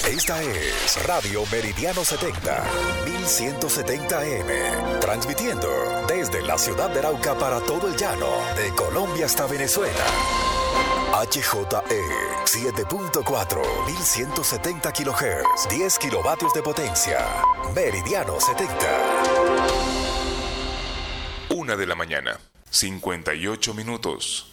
Esta es Radio Meridiano 70, 1170 AM, transmitiendo desde la ciudad de Arauca para todo el llano, de Colombia hasta Venezuela. HJE 7.4, 1170 kHz, 10 kilovatios de potencia. Meridiano 70. 1 de la mañana, 58 minutos.